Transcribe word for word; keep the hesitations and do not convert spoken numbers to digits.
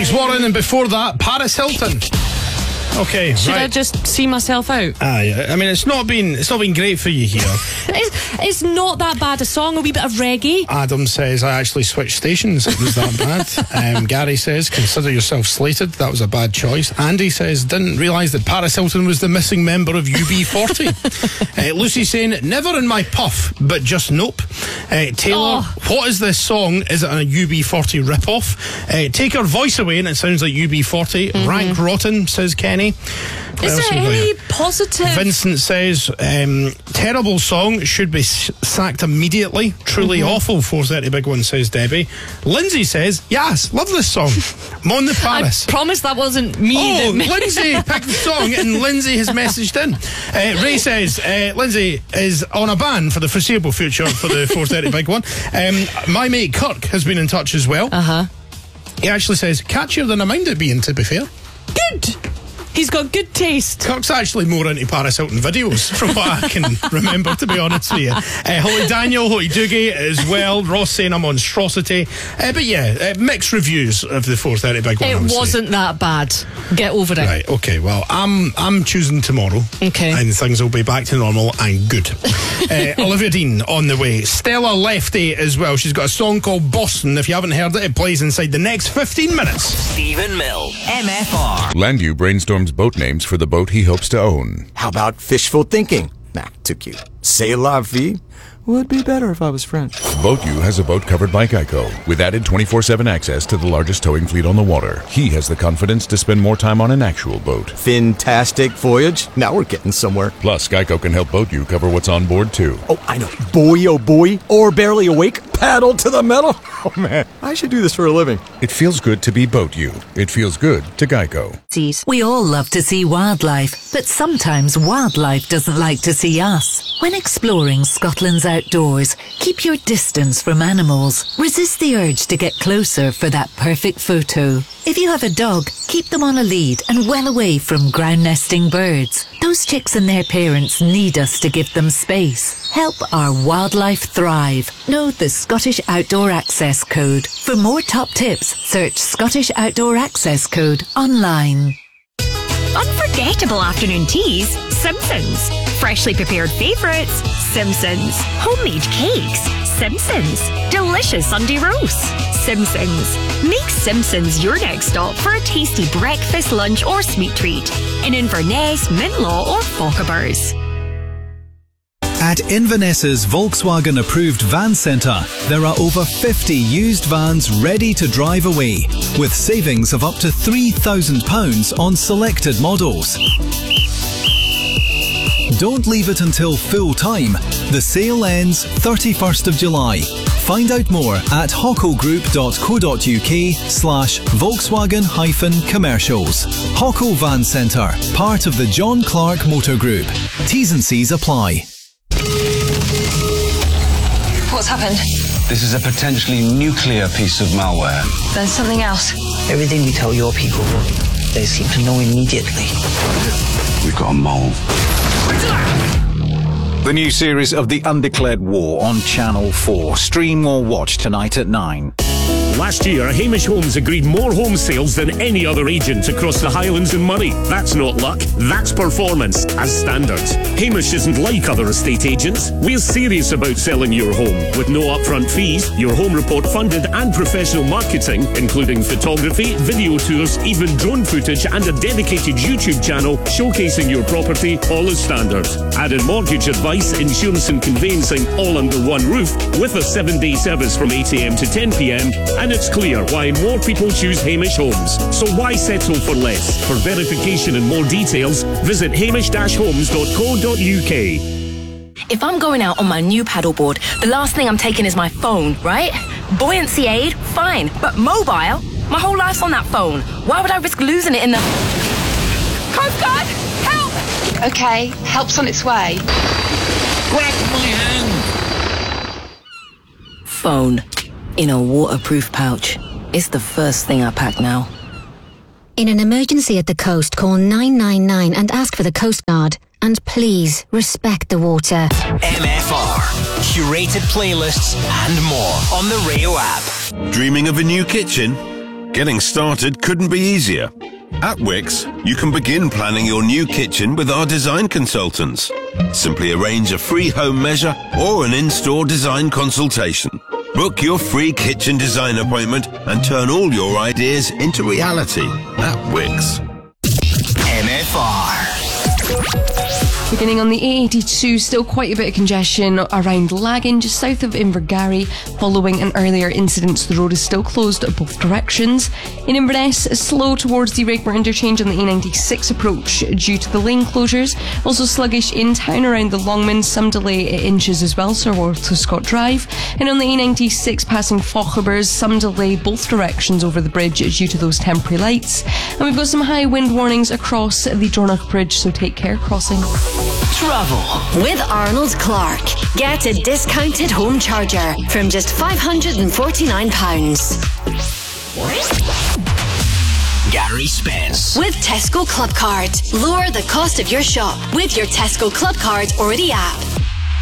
Alex Warren, and before that, Paris Hilton. Okay, Should right. I just see myself out? Aye, I mean, it's not been it's not been great for you here. it's, it's not that bad a song, a wee bit of reggae. Adam says, I actually switched stations. It was that bad. Um, Gary says, consider yourself slated. That was a bad choice. Andy says, didn't realise that Paris Hilton was the missing member of U B forty. uh, Lucy saying, never in my puff, but just nope. Uh, Taylor, oh. what is this song? Is it a U B forty rip-off? Uh, take her voice away and it sounds like U B forty. Mm-hmm. Rank rotten, says Kenny. What is there any positive? Vincent says, um, terrible song, should be s- sacked immediately. Truly mm-hmm. awful. four thirty Big One, says Debbie. Lindsay says, yes, love this song. Mon the Paris. I promise that wasn't me. Oh, that Lindsay picked the song and Lindsay has messaged in. Uh, Ray says, uh, Lindsay is on a ban for the foreseeable future for the four thirty Big One. Um, my mate Kirk has been in touch as well. Uh-huh. He actually says, catchier than I mind it being, to be fair. Good. He's got good taste. Kirk's actually more into Paris Hilton videos, from what I can remember, to be honest with you. Uh, Holly Daniel, Holly Doogie as well. Ross saying a monstrosity. Uh, but yeah, uh, mixed reviews of the four thirty Big One. It obviously. wasn't that bad. Get over it. Right, okay, well, I'm I'm choosing tomorrow. Okay. And things will be back to normal and good. uh, Olivia Dean on the way. Stella Lefty as well. She's got a song called Boston. If you haven't heard it, it plays inside the next fifteen minutes. Stephen Mill, M F R. Landu brainstorms boat names for the boat he hopes to own. How about fishful thinking? Nah, too cute. C'est la vie? Would be better if I was French. BoatU has a boat covered by Geico, with added twenty-four seven access to the largest towing fleet on the water. He has the confidence to spend more time on an actual boat. Fantastic voyage. Now we're getting somewhere. Plus, Geico can help BoatU cover what's on board, too. Oh, I know. Boy, oh boy, or barely awake, paddle to the metal. Oh, man, I should do this for a living. It feels good to be BoatU. It feels good to Geico. We all love to see wildlife, but sometimes wildlife doesn't like to see us. When exploring Scotland's outdoors, keep your distance from animals. Resist the urge to get closer for that perfect photo. If you have a dog, keep them on a lead and well away from ground nesting birds. Those chicks and their parents need us to give them space. Help our wildlife thrive. Know the Scottish Outdoor Access Code. For more top tips, search Scottish Outdoor Access Code online. Unforgettable afternoon teas, Simpsons. Freshly prepared favourites, Simpsons. Homemade cakes, Simpsons. Delicious Sunday roasts, Simpsons. Make Simpsons your next stop for a tasty breakfast, lunch or sweet treat in Inverness, Mintlaw or Fochabers. At Inverness's Volkswagen approved van centre, there are over fifty used vans ready to drive away, with savings of up to three thousand pounds on selected models. Don't leave it until full time. The sale ends thirty-first of July. Find out more at hockogroup.co.uk slash Volkswagen hyphen commercials. Hocko Van Centre, part of the John Clark Motor Group. T's and C's apply. What's happened? This is a potentially nuclear piece of malware. Then something else. Everything we tell your people, they seem to know immediately. We've got a mole. The new series of The Undeclared War on Channel four. Stream or watch tonight at nine. Last year, Hamish Homes agreed more home sales than any other agent across the Highlands and Moray. That's not luck, that's performance, as standard. Hamish isn't like other estate agents. We're serious about selling your home, with no upfront fees, your home report funded and professional marketing, including photography, video tours, even drone footage and a dedicated YouTube channel showcasing your property, all as standard. Added mortgage advice, insurance and conveyancing, all under one roof, with a seven-day service from eight a m to ten p m, and it's clear why more people choose Hamish Homes. So why settle for less? For verification and more details, visit hamish dash homes dot co dot u k. If I'm going out on my new paddleboard, the last thing I'm taking is my phone, right? Buoyancy aid, fine. But mobile? My whole life's on that phone. Why would I risk losing it in the... Coast Guard! Help! Okay, help's on its way. Grab my hand! Phone. In a waterproof pouch. It's the first thing I pack now. In an emergency at the coast, call nine nine nine and ask for the Coast Guard. And please, respect the water. M F R. Curated playlists and more on the Rayo app. Dreaming of a new kitchen? Getting started couldn't be easier. At Wix, you can begin planning your new kitchen with our design consultants. Simply arrange a free home measure or an in-store design consultation. Book your free kitchen design appointment and turn all your ideas into reality at Wix. M F R. Beginning on the A eighty-two, still quite a bit of congestion around Lagan, just south of Invergarry. Following an earlier incident, the road is still closed at both directions. In Inverness, slow towards the Regmer interchange on the A ninety-six approach due to the lane closures. Also sluggish in town around the Longman, some delay at Inches as well, so we're to Scott Drive. And on the A ninety-six passing Faucherbers, some delay both directions over the bridge due to those temporary lights. And we've got some high wind warnings across the Dornoch Bridge, so take care crossing. Travel with Arnold Clark. Get a discounted home charger from just five hundred forty-nine pounds. Gary Spence. With Tesco Club Card. Lower the cost of your shop with your Tesco Club Card or the app.